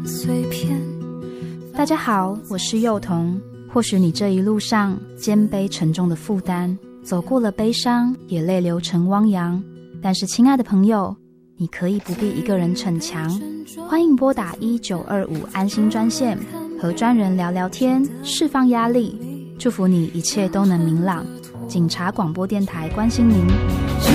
碎片。 大家好，我是幼童。或许你这一路上肩背沉重的负担，走过了悲伤，也泪流成汪洋。但是亲爱的朋友，你可以不必一个人逞强，欢迎拨打1925安心专线，和专人聊聊天，释放压力。祝福你一切都能明朗。警察广播电台关心您。